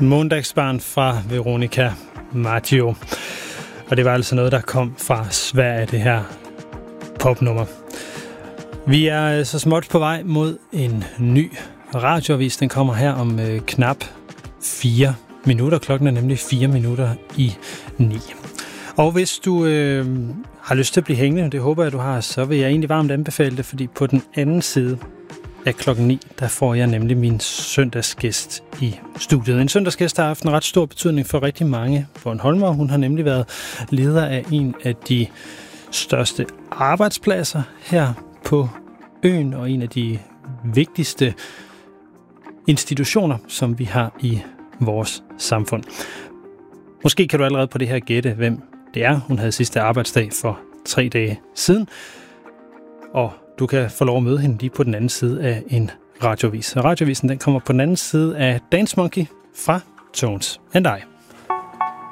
Måndagsbarn fra Veronica Maggio. Og det var altså noget, der kom fra Sverige, det her popnummer. Vi er så småt på vej mod en ny radioavis. Den kommer her om knap 4 minutter. Klokken er nemlig 4 minutter i 9. Og hvis du har lyst til at blive hængende, det håber jeg, du har, så vil jeg egentlig varmt anbefale det, fordi på den anden side af klokken 9, der får jeg nemlig min søndagsgæst i studiet. En søndagsgæst har haft en ret stor betydning for rigtig mange bornholmere. Hun har nemlig været leder af en af de største arbejdspladser her på øen, og en af de vigtigste institutioner, som vi har i vores samfund. Måske kan du allerede på det her gætte, hvem det er. Hun havde sidste arbejdsdag for 3 dage siden, og du kan få lov at møde hende lige på den anden side af en radioavis. Og radioavisen den kommer på den anden side af Dance Monkey fra Tones and I.